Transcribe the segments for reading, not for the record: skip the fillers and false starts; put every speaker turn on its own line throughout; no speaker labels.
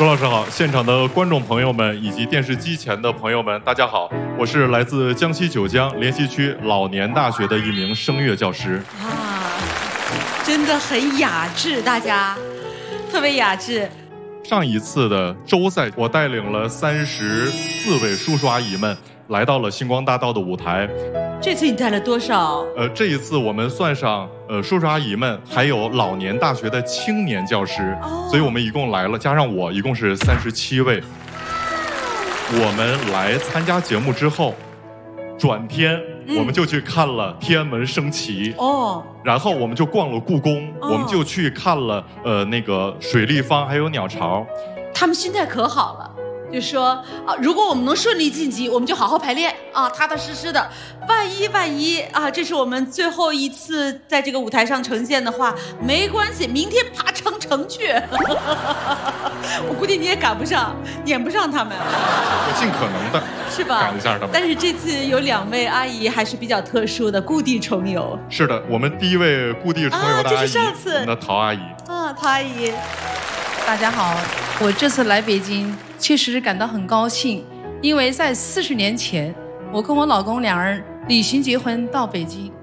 周老师好，现场的观众朋友们以及电视机前的朋友们，大家好，我是来自江西九江莲溪区老年大学的一名声乐教师。
真的很雅致，大家特别雅致。
上一次的周赛，我带领了34位叔叔阿姨们来到了星光大道的舞台。
这次你带了多少？
这一次我们算上叔叔阿姨们，还有老年大学的青年教师，所以我们一共来了，加上我，一共是37位。我们来参加节目之后，转天我们就去看了天安门升旗然后我们就逛了故宫，我们就去看了那个水立方还有鸟巢。
他们心态可好了。就说如果我们能顺利晋级，我们就好好排练踏踏实实的。万一这是我们最后一次在这个舞台上呈现的话，没关系，明天爬长城去。我估计你也赶不上，撵不上他们。
我尽可能的
是吧？
赶一下他们。
但是这次有2位阿姨还是比较特殊的，故地重游。
是的，我们第一位故地重游的阿姨，
就是上次
我们的陶阿姨。
陶阿姨。
大家好，我这次来北京确实感到很高兴，因为在40年前，我跟我老公2人旅行结婚到北京。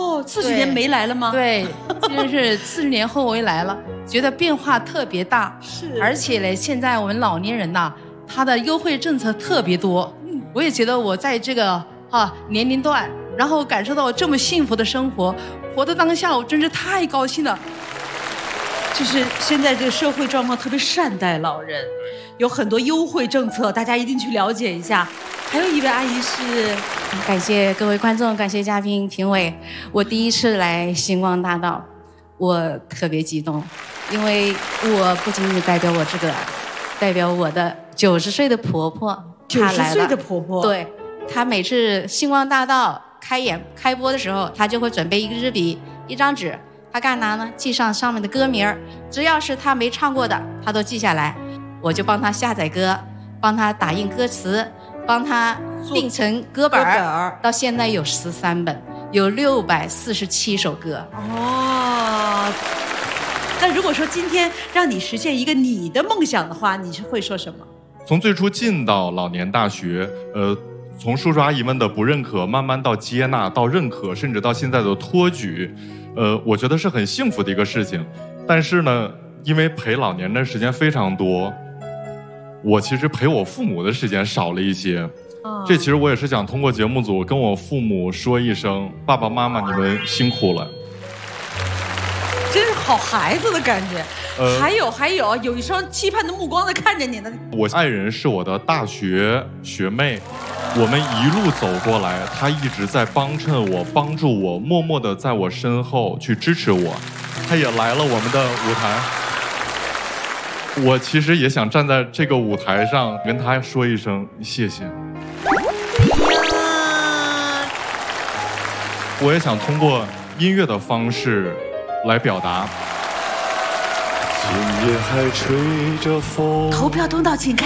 40年没来了吗？
对，就是40年后我也来了，觉得变化特别大。
是，
而且呢，现在我们老年人呐，他的优惠政策特别多。我也觉得我在这个年龄段，然后感受到这么幸福的生活，活在当下，我真是太高兴了。
就是现在这个社会状况特别善待老人，有很多优惠政策，大家一定去了解一下。还有一位阿姨是，
感谢各位观众，感谢嘉宾评委。我第一次来星光大道，我特别激动，因为我不仅仅代表我的90岁的婆婆，她来了。90
岁的婆婆，
对，她每次星光大道开播的时候，她就会准备一个日笔、一张纸。他干嘛呢？记上面的歌名，只要是他没唱过的，他都记下来。我就帮他下载歌，帮他打印歌词，帮他定成歌本。到现在有13本，有647首歌。
那如果说今天让你实现一个你的梦想的话，你是会说什么？
从最初进到老年大学，从叔叔阿姨们的不认可，慢慢到接纳，到认可，甚至到现在的托举。我觉得是很幸福的一个事情，但是呢，因为陪老年人的时间非常多，我其实陪我父母的时间少了一些。这其实我也是想通过节目组跟我父母说一声，爸爸妈妈你们辛苦了。
真是好孩子的感觉。还有一双期盼的目光在看着你呢。
我爱人是我的大学学妹。我们一路走过来，他一直在帮衬我，帮助我，默默地在我身后去支持我。他也来了我们的舞台，我其实也想站在这个舞台上跟他说一声谢谢。我也想通过音乐的方式来表达。
投票通道请开。